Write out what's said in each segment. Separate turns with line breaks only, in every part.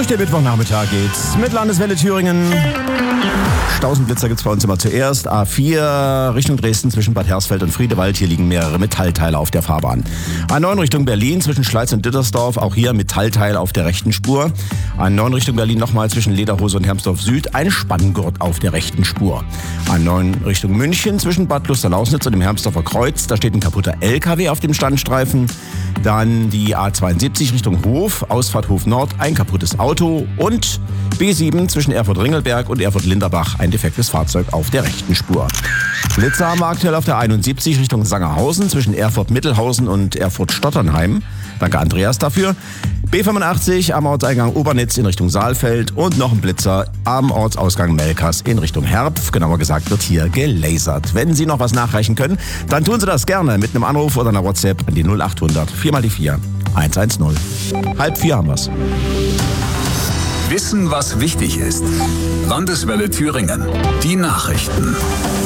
Durch den Mittwochnachmittag geht's mit Landeswelle Thüringen. Stausenblitzer gibt's bei uns immer zuerst. A4 Richtung Dresden zwischen Bad Hersfeld und Friedewald. Hier liegen mehrere Metallteile auf der Fahrbahn. A9 Richtung Berlin zwischen Schleiz und Dittersdorf. Auch hier Metallteil auf der rechten Spur. A9 Richtung Berlin nochmal zwischen Lederhose und Hermsdorf Süd. Ein Spanngurt auf der rechten Spur. A9 Richtung München zwischen Bad Klosterlausnitz und dem Hermsdorfer Kreuz. Da steht ein kaputter LKW auf dem Standstreifen. Dann die A72 Richtung Hof. Ausfahrt Hof Nord. Ein kaputtes Auto. Und B7 zwischen Erfurt-Ringelberg und Erfurt-Linderbach. Ein defektes Fahrzeug auf der rechten Spur. Blitzer haben wir aktuell auf der 71 Richtung Sangerhausen zwischen Erfurt-Mittelhausen und Erfurt-Stotternheim. Danke Andreas dafür. B85 am Ortseingang Obernitz in Richtung Saalfeld und noch ein Blitzer am Ortsausgang Melkers in Richtung Herpf. Genauer gesagt wird hier gelasert. Wenn Sie noch was nachreichen können, dann tun Sie das gerne mit einem Anruf oder einer WhatsApp an die 0800 4x4 110. 3:30 haben wir's.
Wissen, was wichtig ist. Landeswelle Thüringen. Die Nachrichten.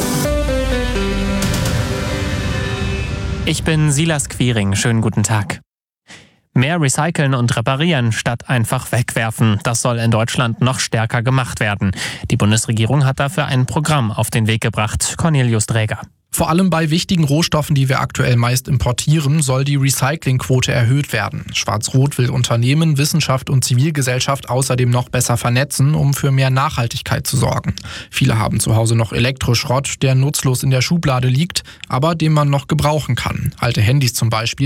Ich bin Silas Quiring. Schönen guten Tag. Mehr recyceln und reparieren statt einfach wegwerfen. Das soll in Deutschland noch stärker gemacht werden. Die Bundesregierung hat dafür ein Programm auf den Weg gebracht. Cornelius Dräger.
Vor allem bei wichtigen Rohstoffen, die wir aktuell meist importieren, soll die Recyclingquote erhöht werden. Schwarz-Rot will Unternehmen, Wissenschaft und Zivilgesellschaft außerdem noch besser vernetzen, um für mehr Nachhaltigkeit zu sorgen. Viele haben zu Hause noch Elektroschrott, der nutzlos in der Schublade liegt, aber den man noch gebrauchen kann. Alte Handys zum Beispiel